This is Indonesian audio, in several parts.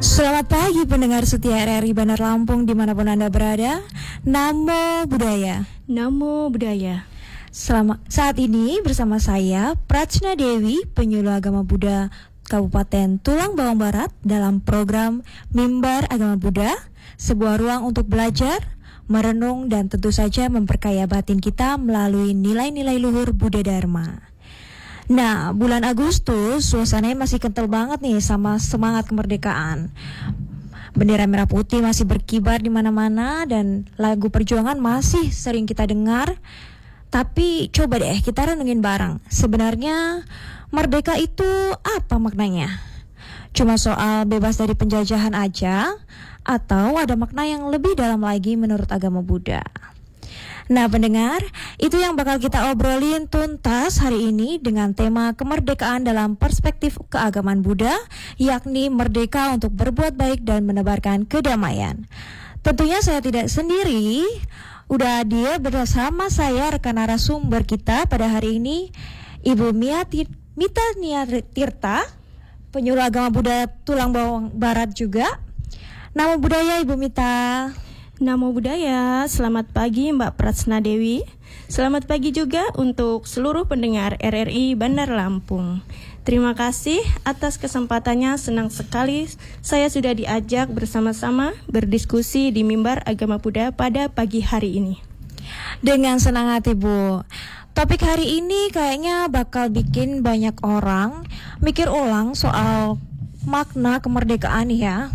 Selamat pagi pendengar setia RRI Bandar Lampung dimanapun Anda berada. Namo Buddhaya. Namo Buddhaya. Saat ini bersama saya Prachna Dewi, penyuluh agama Buddha Kabupaten Tulang Bawang Barat dalam program Mimbar Agama Buddha, sebuah ruang untuk belajar, merenung dan tentu saja memperkaya batin kita melalui nilai-nilai luhur Buddha Dharma. Nah, bulan Agustus suasananya masih kental banget nih sama semangat kemerdekaan. Bendera merah putih masih berkibar di mana-mana dan lagu perjuangan masih sering kita dengar. Tapi coba deh kita renungin bareng. Sebenarnya merdeka itu apa maknanya? Cuma soal bebas dari penjajahan aja atau ada makna yang lebih dalam lagi menurut agama Buddha? Nah pendengar, itu yang bakal kita obrolin tuntas hari ini dengan tema kemerdekaan dalam perspektif keagamaan Buddha, yakni merdeka untuk berbuat baik dan menebarkan kedamaian. Tentunya saya tidak sendiri, udah hadir bersama saya rekan narasumber kita pada hari ini, Ibu Mita Nia Tirta, penyuluh agama Buddha Tulang Bawang Barat juga. Namo Buddhaya Ibu Mita. Namo Buddhaya, selamat pagi Mbak Prachna Dewi. Selamat pagi juga untuk seluruh pendengar RRI Bandar Lampung. Terima kasih atas kesempatannya, senang sekali saya sudah diajak bersama-sama berdiskusi di Mimbar Agama Buddha pada pagi hari ini. Dengan senang hati Bu. Topik hari ini kayaknya bakal bikin banyak orang mikir ulang soal makna kemerdekaan ya.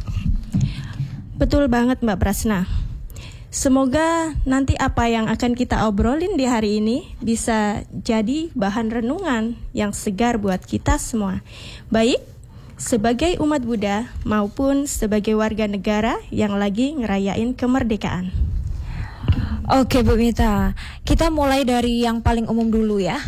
Betul banget Mbak Prachna. Semoga nanti apa yang akan kita obrolin di hari ini bisa jadi bahan renungan yang segar buat kita semua. Baik sebagai umat Buddha maupun sebagai warga negara yang lagi ngerayain kemerdekaan. Oke Bu Mita, kita mulai dari yang paling umum dulu ya.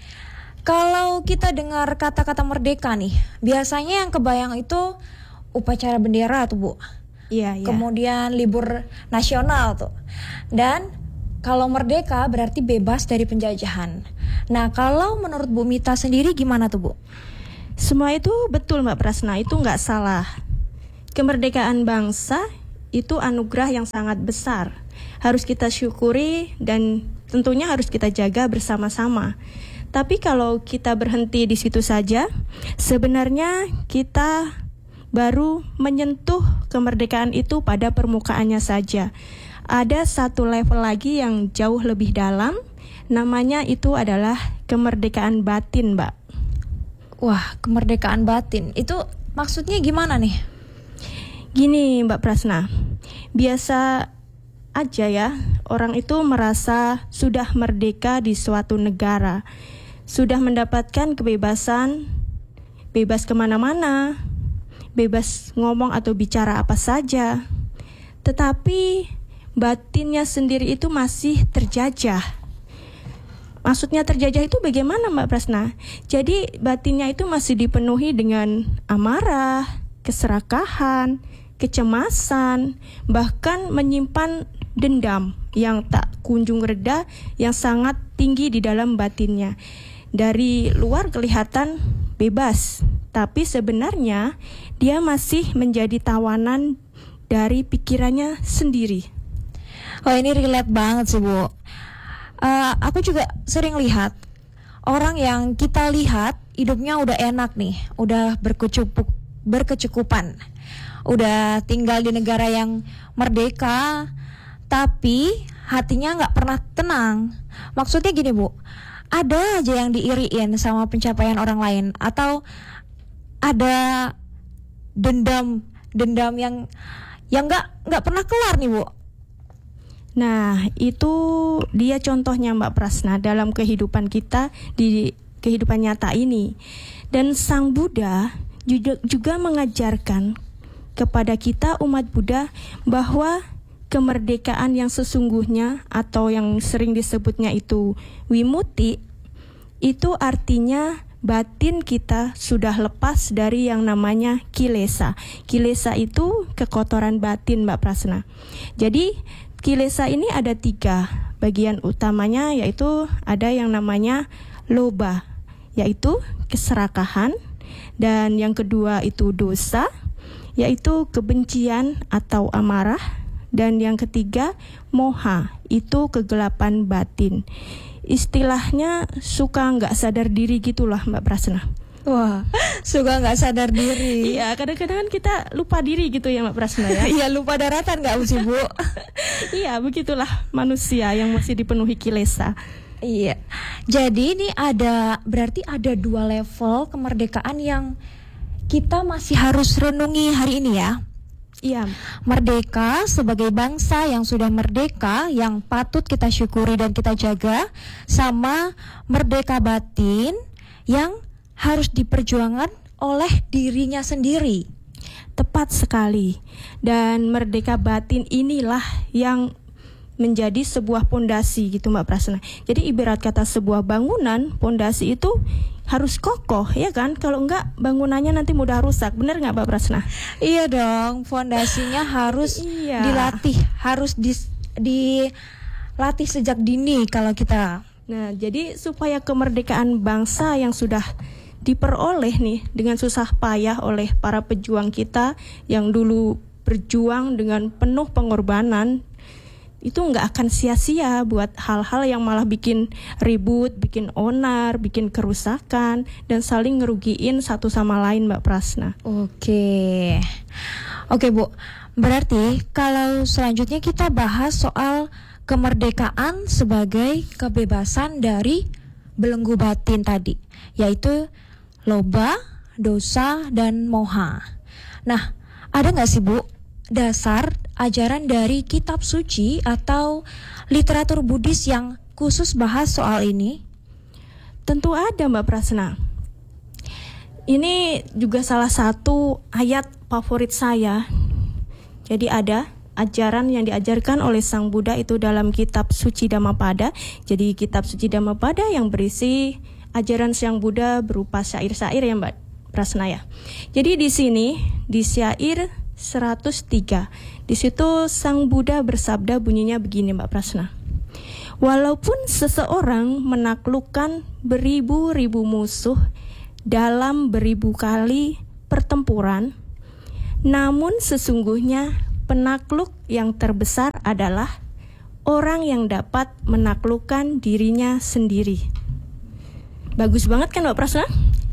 Kalau kita dengar kata-kata merdeka nih, biasanya yang kebayang itu upacara bendera tuh Bu. Iya. Kemudian libur nasional tuh. Dan kalau merdeka berarti bebas dari penjajahan. Nah, kalau menurut Bu Mita sendiri gimana tuh Bu? Semua itu betul Mbak Prachna, itu nggak salah. Kemerdekaan bangsa itu anugerah yang sangat besar. Harus kita syukuri dan tentunya harus kita jaga bersama-sama. Tapi kalau kita berhenti di situ saja, sebenarnya kita baru menyentuh kemerdekaan itu pada permukaannya saja. Ada satu level lagi yang jauh lebih dalam, namanya itu adalah kemerdekaan batin, Mbak. Wah, kemerdekaan batin, itu maksudnya gimana nih? Gini Mbak Prachna, biasa aja ya, orang itu merasa sudah merdeka di suatu negara, sudah mendapatkan kebebasan, bebas kemana-mana, bebas ngomong atau bicara apa saja. Tetapi batinnya sendiri itu masih terjajah. Maksudnya terjajah itu bagaimana Mbak Prachna? Jadi batinnya itu masih dipenuhi dengan amarah, keserakahan, kecemasan, bahkan menyimpan dendam yang tak kunjung reda, yang sangat tinggi di dalam batinnya. Dari luar kelihatan bebas, tapi sebenarnya dia masih menjadi tawanan dari pikirannya sendiri. Oh, ini relate banget sih Bu. Aku juga sering lihat orang yang kita lihat hidupnya udah enak nih, udah berkecukupan, udah tinggal di negara yang merdeka, tapi hatinya nggak pernah tenang. Maksudnya gini Bu, ada aja yang diiriin sama pencapaian orang lain, atau ada dendam yang nggak pernah kelar nih Bu. Nah, itu dia contohnya Mbak Prachna dalam kehidupan kita di kehidupan nyata ini. Dan Sang Buddha juga mengajarkan kepada kita umat Buddha bahwa kemerdekaan yang sesungguhnya atau yang sering disebutnya itu wimutti, itu artinya batin kita sudah lepas dari yang namanya kilesa. Kilesa itu kekotoran batin Mbak Prachna. Jadi kilesa ini ada 3 bagian utamanya, yaitu ada yang namanya loba, yaitu keserakahan, dan yang kedua itu dosa, yaitu kebencian atau amarah. Dan yang ketiga, moha, itu kegelapan batin. Istilahnya suka nggak sadar diri gitulah Mbak Prasna. Wah, suka nggak sadar diri. Iya, kadang-kadang kan kita lupa diri gitu ya Mbak Prasna ya. Iya, lupa daratan nggak sih Bu? Iya, begitulah manusia yang masih dipenuhi kilesa. Iya, jadi ini berarti ada 2 level kemerdekaan yang kita masih harus renungi hari ini ya. Iya. Merdeka sebagai bangsa yang sudah merdeka, yang patut kita syukuri dan kita jaga, sama merdeka batin yang harus diperjuangkan oleh dirinya sendiri. Tepat sekali. Dan merdeka batin inilah yang menjadi sebuah pondasi gitu Mbak Prasna. Jadi ibarat kata sebuah bangunan, pondasi itu harus kokoh ya kan? Kalau enggak bangunannya nanti mudah rusak. Benar enggak Mbak Prasna? Iya dong, fondasinya harus dilatih, harus dilatih sejak dini kalau kita. Nah, jadi supaya kemerdekaan bangsa yang sudah diperoleh nih dengan susah payah oleh para pejuang kita yang dulu berjuang dengan penuh pengorbanan, itu nggak akan sia-sia buat hal-hal yang malah bikin ribut, bikin onar, bikin kerusakan, dan saling ngerugiin satu sama lain Mbak Prasna. Oke Bu, berarti kalau selanjutnya kita bahas soal kemerdekaan sebagai kebebasan dari belenggu batin tadi, yaitu loba, dosa, dan moha. Nah, ada nggak sih Bu dasar ajaran dari kitab suci atau literatur Buddhis yang khusus bahas soal ini? Tentu ada Mbak Prasna. Ini juga salah satu ayat favorit saya. Jadi ada ajaran yang diajarkan oleh Sang Buddha itu dalam kitab suci Dhammapada. Jadi kitab suci Dhammapada yang berisi ajaran Sang Buddha berupa syair-syair ya Mbak Prasna ya. Jadi di sini di syair 103. Di situ Sang Buddha bersabda bunyinya begini Mbak Prasna. Walaupun seseorang menaklukkan beribu-ribu musuh dalam beribu kali pertempuran, namun sesungguhnya penakluk yang terbesar adalah orang yang dapat menaklukkan dirinya sendiri. Bagus banget kan Mbak Prasna?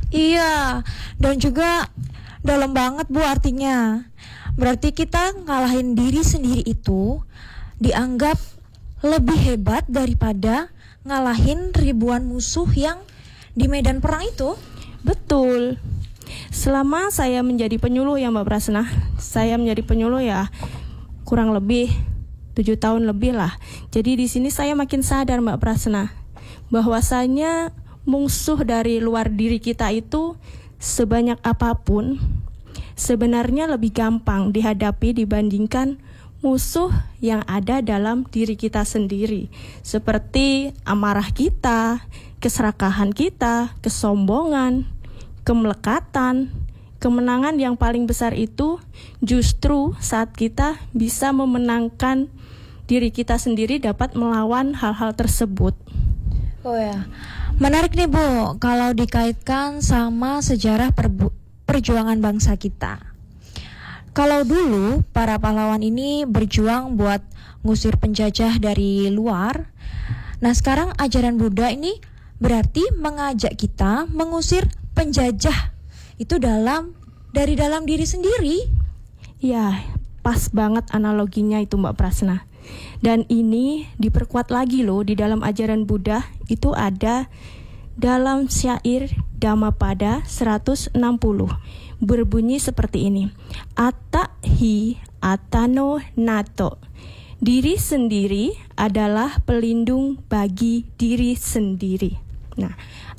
Iya, dan juga dalam banget Bu artinya. Berarti kita ngalahin diri sendiri itu dianggap lebih hebat daripada ngalahin ribuan musuh yang di medan perang itu. Betul. Selama saya menjadi penyuluh ya Mbak Prasna, saya menjadi penyuluh ya kurang lebih 7 tahun lebih lah. Jadi di sini saya makin sadar Mbak Prasna bahwasanya musuh dari luar diri kita itu sebanyak apapun sebenarnya lebih gampang dihadapi dibandingkan musuh yang ada dalam diri kita sendiri, seperti amarah kita, keserakahan kita, kesombongan, kemelekatan. Kemenangan yang paling besar itu justru saat kita bisa memenangkan diri kita sendiri dapat melawan hal-hal tersebut. Oh ya, menarik nih Bu, kalau dikaitkan sama sejarah perjuangan bangsa kita. Kalau dulu para pahlawan ini berjuang buat ngusir penjajah dari luar. Nah sekarang ajaran Buddha ini berarti mengajak kita mengusir penjajah itu dari dalam diri sendiri. Ya, pas banget analoginya itu Mbak Prasna. Dan ini diperkuat lagi loh di dalam ajaran Buddha itu ada dalam syair Dhammapada 160 berbunyi seperti ini. Atta hi atano nato. Diri sendiri adalah pelindung bagi diri sendiri. Nah,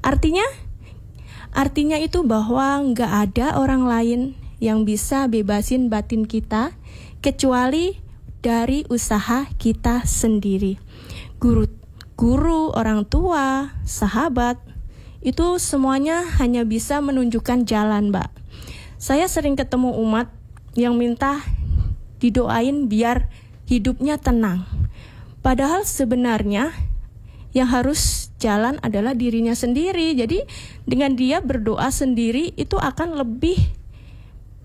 artinya itu bahwa nggak ada orang lain yang bisa bebasin batin kita kecuali dari usaha kita sendiri. Guru, orang tua, sahabat, itu semuanya hanya bisa menunjukkan jalan, Mbak. Saya sering ketemu umat yang minta didoain biar hidupnya tenang. Padahal sebenarnya yang harus jalan adalah dirinya sendiri. Jadi dengan dia berdoa sendiri itu akan lebih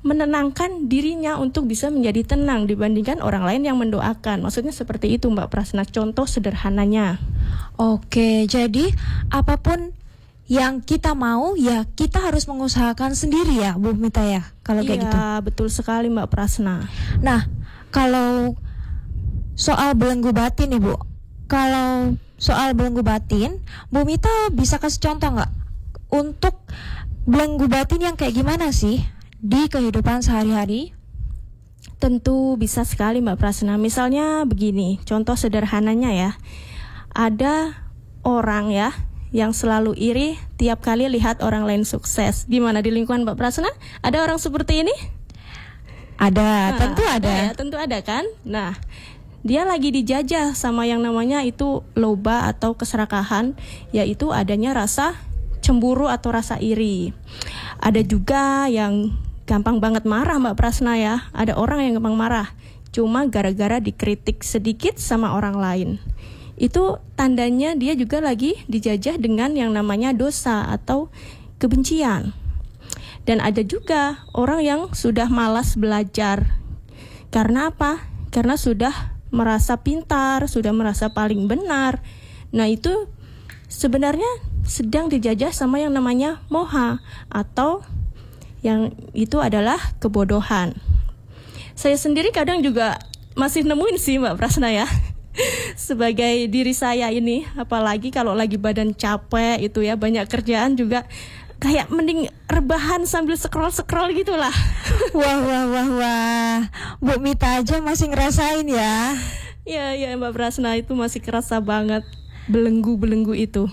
menenangkan dirinya untuk bisa menjadi tenang dibandingkan orang lain yang mendoakan. Maksudnya seperti itu Mbak Prasna, contoh sederhananya. Oke, jadi apapun yang kita mau ya kita harus mengusahakan sendiri ya Bu Mita ya, kalau kayak gitu. Iya, betul sekali Mbak Prasna. Nah, kalau soal belenggu batin nih Bu, kalau soal belenggu batin, Bu Mita bisa kasih contoh nggak untuk belenggu batin yang kayak gimana sih di kehidupan sehari-hari? Tentu bisa sekali Mbak Prasna. Misalnya begini, contoh sederhananya ya. Ada orang ya yang selalu iri tiap kali lihat orang lain sukses. Gimana di lingkungan Mbak Prasna? Ada orang seperti ini? Ada, tentu ada. Ya, tentu ada kan? Nah, dia lagi dijajah sama yang namanya itu loba atau keserakahan, yaitu adanya rasa cemburu atau rasa iri. Ada juga yang gampang banget marah Mbak Prasna ya. Ada orang yang gampang marah cuma gara-gara dikritik sedikit sama orang lain. Itu tandanya dia juga lagi dijajah dengan yang namanya dosa atau kebencian. Dan ada juga orang yang sudah malas belajar. Karena apa? Karena sudah merasa pintar, sudah merasa paling benar. Nah, itu sebenarnya sedang dijajah sama yang namanya moha, atau yang itu adalah kebodohan. Saya sendiri kadang juga masih nemuin sih Mbak Prasna ya. Sebagai diri saya ini, apalagi kalau lagi badan capek itu ya, banyak kerjaan juga, kayak mending rebahan sambil scroll gitulah. Wah. Bu Mita aja masih ngerasain ya. Ya Mbak Prasna, itu masih kerasa banget belenggu itu.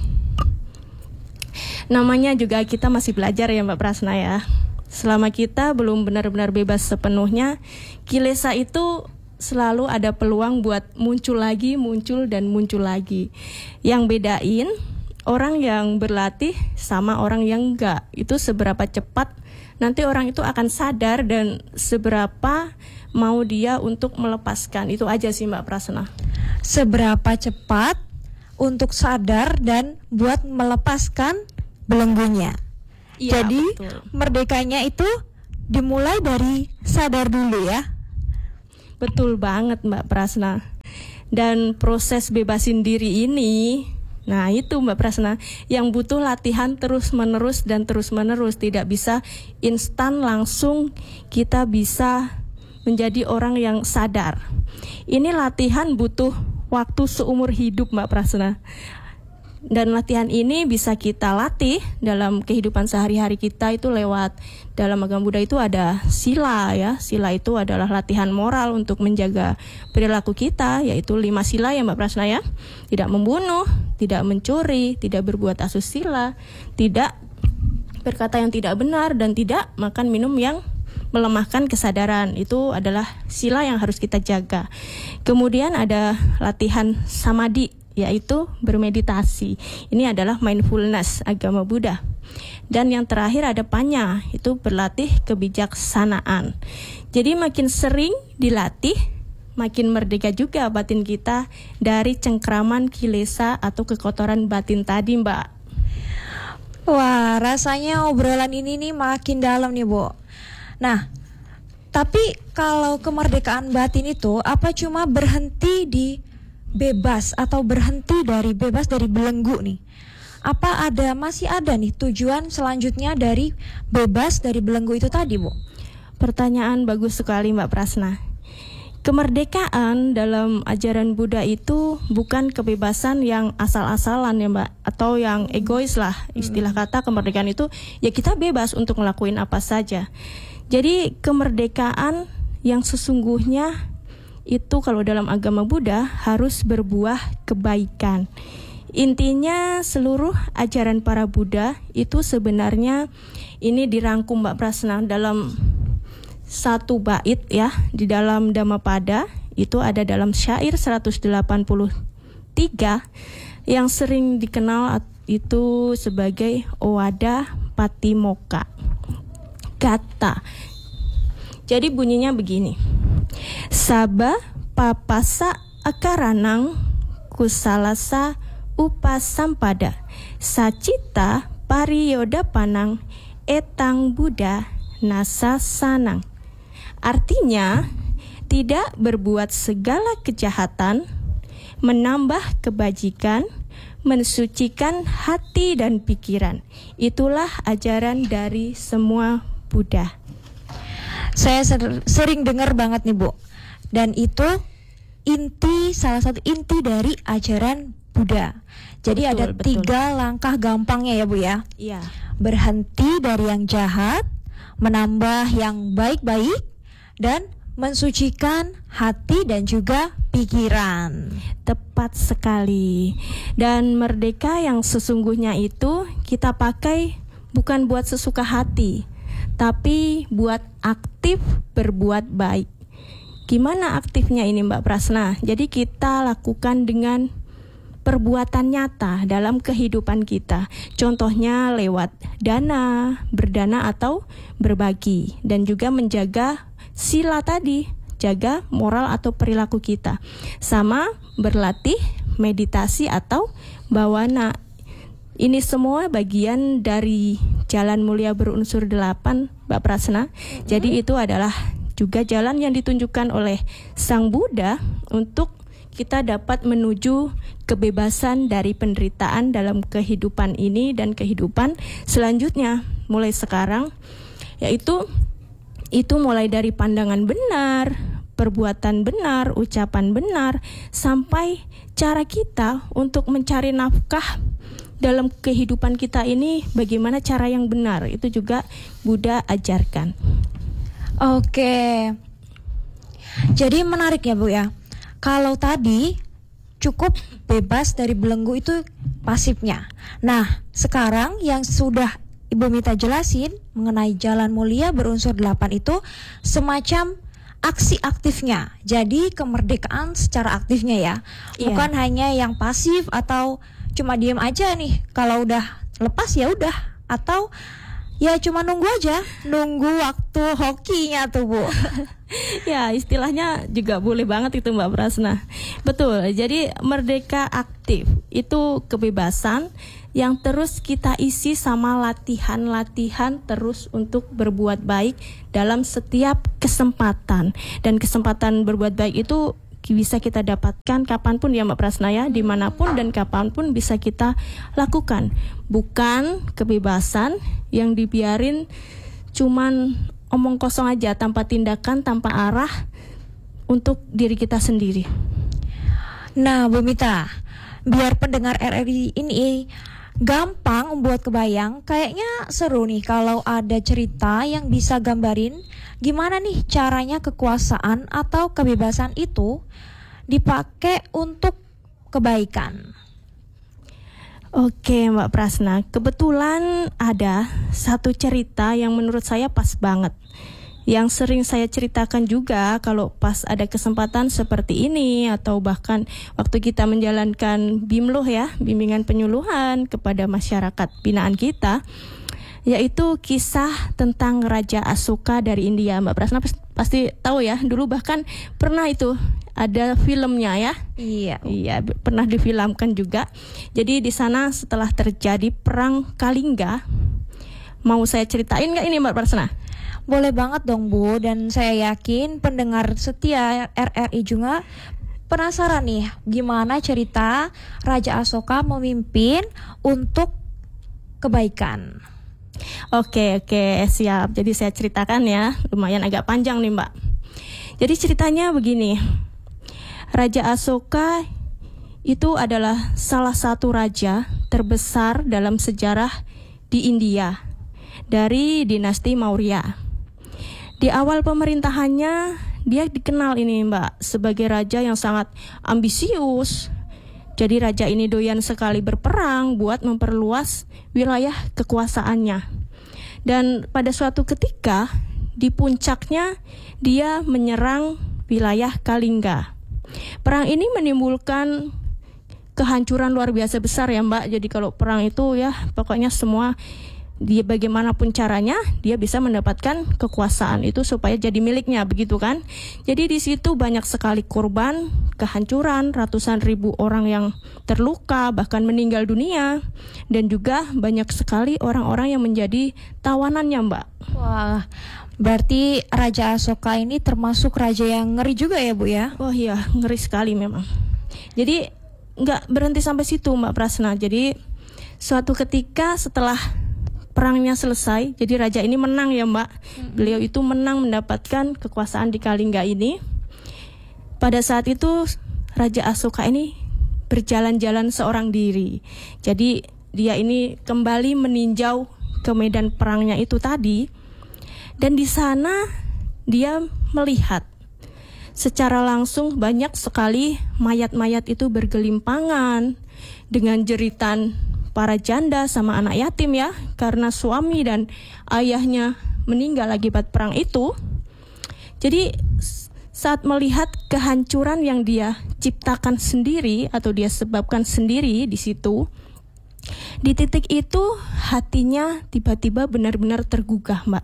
Namanya juga kita masih belajar ya Mbak Prasna ya. Selama kita belum benar-benar bebas sepenuhnya, kilesa itu selalu ada peluang buat muncul lagi. Yang bedain orang yang berlatih sama orang yang enggak, itu seberapa cepat nanti orang itu akan sadar dan seberapa mau dia untuk melepaskan. Itu aja sih Mbak Prasna. Seberapa cepat untuk sadar dan buat melepaskan belenggunya. Iya, jadi betul. Merdekanya itu dimulai dari sadar dulu ya. Betul banget Mbak Prasna. Dan proses bebasin diri ini, nah itu Mbak Prasna, yang butuh latihan terus-menerus, tidak bisa instan langsung kita bisa menjadi orang yang sadar. Ini latihan butuh waktu seumur hidup Mbak Prasna. Dan latihan ini bisa kita latih dalam kehidupan sehari-hari kita itu lewat, dalam agama Buddha itu ada sila ya. Sila itu adalah latihan moral untuk menjaga perilaku kita, yaitu 5 sila ya Mbak Prasna ya. Tidak membunuh, tidak mencuri, tidak berbuat asusila, tidak berkata yang tidak benar, dan tidak makan minum yang melemahkan kesadaran. Itu adalah sila yang harus kita jaga. Kemudian ada latihan samadhi, yaitu bermeditasi. Ini adalah mindfulness agama Buddha. Dan yang terakhir ada panya, itu berlatih kebijaksanaan. Jadi makin sering dilatih, makin merdeka juga batin kita dari cengkraman kilesa atau kekotoran batin tadi Mbak. Wah, rasanya obrolan ini nih makin dalam nih Bu. Nah, tapi kalau kemerdekaan batin itu apa cuma berhenti di bebas atau berhenti dari bebas dari belenggu nih? Apa masih ada nih tujuan selanjutnya dari bebas dari belenggu itu tadi Bu? Pertanyaan bagus sekali Mbak Prasna. Kemerdekaan dalam ajaran Buddha itu bukan kebebasan yang asal-asalan ya Mbak, atau yang egois lah. Istilah kata kemerdekaan itu ya kita bebas untuk ngelakuin apa saja. Jadi kemerdekaan yang sesungguhnya itu kalau dalam agama Buddha harus berbuah kebaikan. Intinya seluruh ajaran para Buddha itu sebenarnya ini dirangkum Mbak Prasna dalam satu bait ya, di dalam Dhammapada. Itu ada dalam syair 183 yang sering dikenal itu sebagai Owada Patimokkha Gata. Jadi bunyinya begini: Sabba papasa akaranang kusalasa upasampada sacita pariyoda panang etang Buddha nasa sanang. Artinya, tidak berbuat segala kejahatan, menambah kebajikan, mensucikan hati dan pikiran. Itulah ajaran dari semua Buddha. Saya sering dengar banget nih Bu. Dan itu salah satu inti dari ajaran Buddha. Jadi ada 3 langkah gampangnya ya Bu ya. Iya. Berhenti dari yang jahat, menambah yang baik-baik, dan mensucikan hati dan juga pikiran. Tepat sekali. Dan merdeka yang sesungguhnya itu kita pakai bukan buat sesuka hati, tapi buat aktif berbuat baik. Gimana aktifnya ini Mbak Prasna? Jadi kita lakukan dengan perbuatan nyata dalam kehidupan kita. Contohnya lewat dana, berdana atau berbagi. Dan juga menjaga sila tadi, jaga moral atau perilaku kita. Sama berlatih meditasi atau bawana. Ini semua bagian dari jalan mulia berunsur 8 Mbak Prasna. Jadi itu adalah juga jalan yang ditunjukkan oleh Sang Buddha untuk kita dapat menuju kebebasan dari penderitaan dalam kehidupan ini dan kehidupan selanjutnya. Mulai sekarang, yaitu itu mulai dari pandangan benar, perbuatan benar, ucapan benar, sampai cara kita untuk mencari nafkah dalam kehidupan kita ini, bagaimana cara yang benar. Itu juga Buddha ajarkan. Oke. Jadi menarik ya Bu ya. Kalau tadi cukup bebas dari belenggu itu pasifnya. Nah, sekarang yang sudah Ibu Mita jelasin mengenai jalan mulia berunsur 8 itu semacam aksi aktifnya. Jadi kemerdekaan secara aktifnya ya. Bukan hanya yang pasif atau cuma diem aja nih. Kalau udah lepas ya udah, atau ya cuma nunggu aja, nunggu waktu hokinya tuh Bu. Ya, istilahnya juga boleh banget itu Mbak Prasna. Betul, jadi merdeka aktif itu kebebasan yang terus kita isi sama latihan-latihan terus untuk berbuat baik dalam setiap kesempatan. Dan kesempatan berbuat baik itu bisa kita dapatkan kapanpun ya Mbak Prasna ya, dimanapun dan kapanpun bisa kita lakukan. Bukan kebebasan yang dibiarin cuman omong kosong aja, tanpa tindakan, tanpa arah untuk diri kita sendiri. Nah Bu Mita, biar pendengar RRI ini gampang membuat kebayang, kayaknya seru nih kalau ada cerita yang bisa gambarin gimana nih caranya kekuasaan atau kebebasan itu dipakai untuk kebaikan. Oke Mbak Prasna, kebetulan ada satu cerita yang menurut saya pas banget, yang sering saya ceritakan juga kalau pas ada kesempatan seperti ini, atau bahkan waktu kita menjalankan BIMLUH ya, bimbingan penyuluhan kepada masyarakat binaan kita, yaitu kisah tentang Raja Asoka dari India. Mbak Prasna pasti tahu ya, dulu bahkan pernah itu ada filmnya ya. Iya, pernah difilmkan juga. Jadi di sana setelah terjadi perang Kalingga, mau saya ceritain nggak ini Mbak Prasna? Boleh banget dong Bu, dan saya yakin pendengar setia RRI juga penasaran nih gimana cerita Raja Asoka memimpin untuk kebaikan. Oke, siap. Jadi saya ceritakan ya, lumayan agak panjang nih Mbak. Jadi ceritanya begini. Raja Asoka itu adalah salah satu raja terbesar dalam sejarah di India dari dinasti Maurya. Di awal pemerintahannya dia dikenal ini Mbak sebagai raja yang sangat ambisius. Jadi raja ini doyan sekali berperang buat memperluas wilayah kekuasaannya. Dan pada suatu ketika di puncaknya dia menyerang wilayah Kalingga. Perang ini menimbulkan kehancuran luar biasa besar ya Mbak. Jadi kalau perang itu ya pokoknya semua dia bagaimanapun caranya dia bisa mendapatkan kekuasaan itu supaya jadi miliknya, begitu kan? Jadi di situ banyak sekali korban, kehancuran, ratusan ribu orang yang terluka bahkan meninggal dunia, dan juga banyak sekali orang-orang yang menjadi tawanannya, Mbak. Wah, berarti Raja Asoka ini termasuk raja yang ngeri juga ya, Bu ya? Oh iya, ngeri sekali memang. Jadi nggak berhenti sampai situ, Mbak Prasna. Jadi suatu ketika setelah perangnya selesai, jadi raja ini menang ya, Mbak. Beliau itu menang mendapatkan kekuasaan di Kalingga ini. Pada saat itu Raja Asoka ini berjalan-jalan seorang diri. Jadi dia ini kembali meninjau ke medan perangnya itu tadi. Dan di sana dia melihat secara langsung banyak sekali mayat-mayat itu bergelimpangan dengan jeritan para janda sama anak yatim ya, karena suami dan ayahnya meninggal akibat perang itu. Jadi saat melihat kehancuran yang dia ciptakan sendiri atau dia sebabkan sendiri di situ, di titik itu hatinya tiba-tiba benar-benar tergugah, Mbak.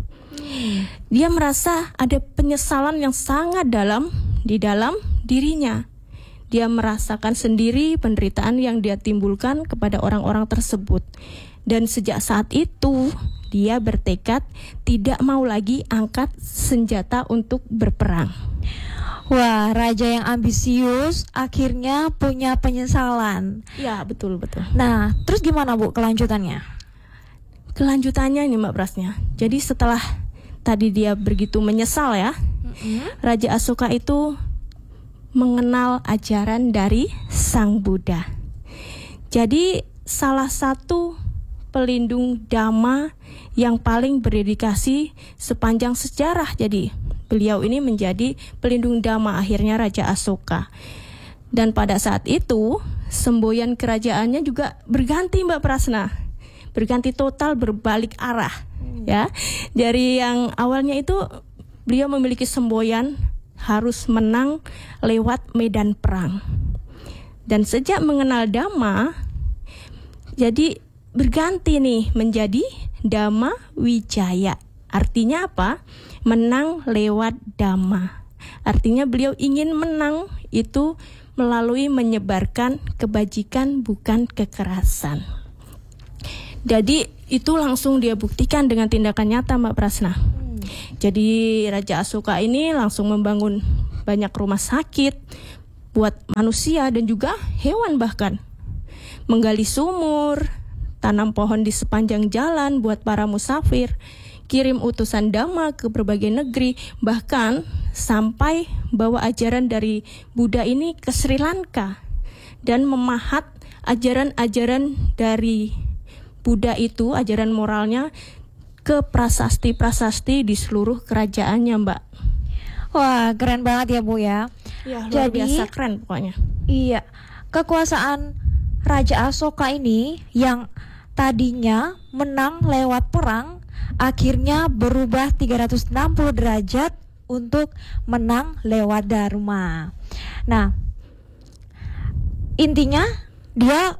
Dia merasa ada penyesalan yang sangat dalam di dalam dirinya. Dia merasakan sendiri penderitaan yang dia timbulkan kepada orang-orang tersebut. Dan sejak saat itu, dia bertekad tidak mau lagi angkat senjata untuk berperang. Wah, raja yang ambisius akhirnya punya penyesalan. Ya, betul-betul. Nah, terus gimana, Bu, kelanjutannya? Kelanjutannya ini, Mbak Prasnya. Jadi setelah tadi dia begitu menyesal ya, Raja Asoka itu mengenal ajaran dari Sang Buddha. Jadi salah satu pelindung Dhamma yang paling berdedikasi sepanjang sejarah. Jadi beliau ini menjadi pelindung Dhamma akhirnya Raja Asoka. Dan pada saat itu semboyan kerajaannya juga berganti, Mbak Prasna. Berganti total, berbalik arah ya. Dari yang awalnya itu beliau memiliki semboyan harus menang lewat medan perang. Dan sejak mengenal Dhamma, jadi berganti nih menjadi Dhamma Wijaya. Artinya apa? Menang lewat Dhamma. Artinya beliau ingin menang itu melalui menyebarkan kebajikan, bukan kekerasan. Jadi itu langsung dia buktikan dengan tindakan nyata, Mbak Prasna. Jadi Raja Asoka ini langsung membangun banyak rumah sakit buat manusia dan juga hewan bahkan. Menggali sumur, tanam pohon di sepanjang jalan buat para musafir, kirim utusan Dhamma ke berbagai negeri, bahkan sampai bawa ajaran dari Buddha ini ke Sri Lanka dan memahat ajaran-ajaran dari Buddha itu, ajaran moralnya ke prasasti-prasasti di seluruh kerajaannya, Mbak. Wah, keren banget ya, Bu ya. Ya, luar biasa keren pokoknya. Iya, kekuasaan Raja Asoka ini yang tadinya menang lewat perang, akhirnya berubah 360 derajat untuk menang lewat Dharma. Nah, intinya dia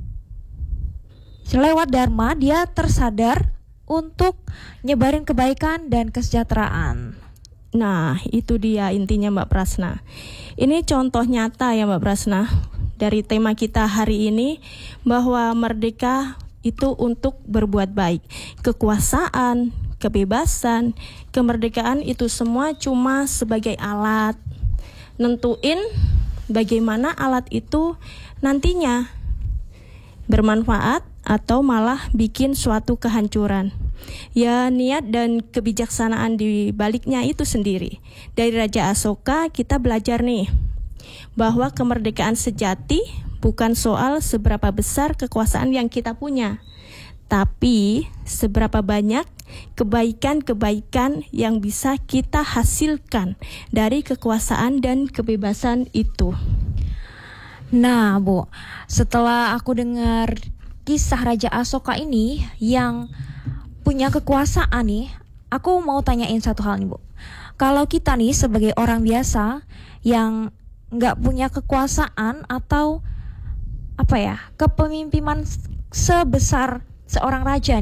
lewat Dharma dia tersadar untuk nyebarin kebaikan dan kesejahteraan. Nah, itu dia intinya, Mbak Prasna. Ini contoh nyata ya, Mbak Prasna, dari tema kita hari ini, bahwa merdeka itu untuk berbuat baik. Kekuasaan, kebebasan, kemerdekaan itu semua cuma sebagai alat. Nentuin bagaimana alat itu nantinya bermanfaat atau malah bikin suatu kehancuran. Ya, niat dan kebijaksanaan di baliknya itu sendiri. Dari Raja Asoka kita belajar nih bahwa kemerdekaan sejati bukan soal seberapa besar kekuasaan yang kita punya, tapi seberapa banyak kebaikan-kebaikan yang bisa kita hasilkan dari kekuasaan dan kebebasan itu. Nah, Bu, setelah aku dengar kisah Raja Asoka ini yang punya kekuasaan nih, aku mau tanyain satu hal nih, Bu. Kalau kita nih sebagai orang biasa yang nggak punya kekuasaan atau kepemimpinan sebesar seorang raja nih,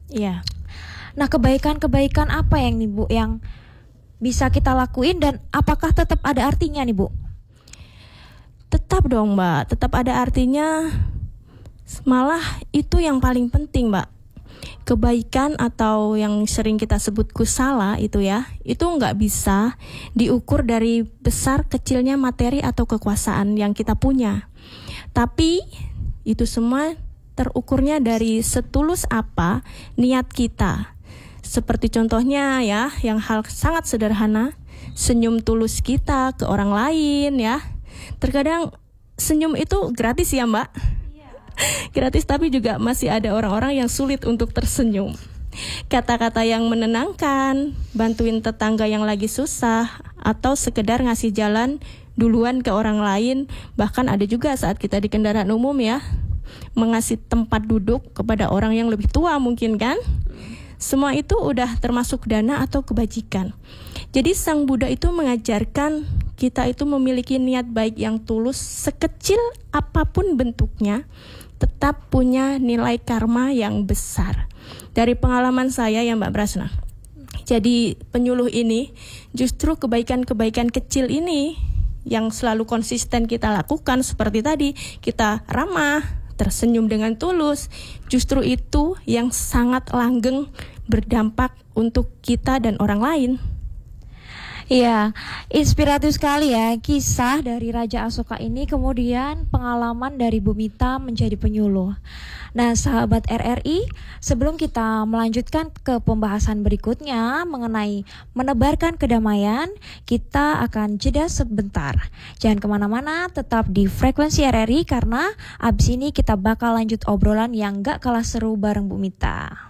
Iya. Nah, kebaikan-kebaikan apa yang nih Bu yang bisa kita lakuin dan apakah tetap ada artinya nih Bu? Tetap dong Mbak, tetap ada artinya. Malah itu yang paling penting Mbak. Kebaikan atau yang sering kita sebut kusala itu ya, itu nggak bisa diukur dari besar kecilnya materi atau kekuasaan yang kita punya. Tapi itu semua terukurnya dari setulus apa niat kita. Seperti contohnya ya, yang hal sangat sederhana, senyum tulus kita ke orang lain ya. Terkadang senyum itu gratis ya Mbak. Gratis, tapi juga masih ada orang-orang yang sulit untuk tersenyum. Kata-kata yang menenangkan, bantuin tetangga yang lagi susah, atau sekedar ngasih jalan duluan ke orang lain. Bahkan ada juga saat kita di kendaraan umum ya, mengasih tempat duduk kepada orang yang lebih tua mungkin kan. Semua itu udah termasuk dana atau kebajikan. Jadi Sang Buddha itu mengajarkan kita itu memiliki niat baik yang tulus, sekecil apapun bentuknya, tetap punya nilai karma yang besar. Dari pengalaman saya ya Mbak Prasna, jadi penyuluh ini, justru kebaikan-kebaikan kecil ini yang selalu konsisten kita lakukan, seperti tadi, kita ramah, tersenyum dengan tulus, justru itu yang sangat langgeng berdampak untuk kita dan orang lain. Iya, inspiratif sekali ya kisah dari Raja Asoka ini, kemudian pengalaman dari Bu Mita menjadi penyuluh. Nah, sahabat RRI, sebelum kita melanjutkan ke pembahasan berikutnya mengenai menebarkan kedamaian, kita akan jeda sebentar. Jangan kemana-mana, tetap di frekuensi RRI karena abis ini kita bakal lanjut obrolan yang gak kalah seru bareng Bu Mita.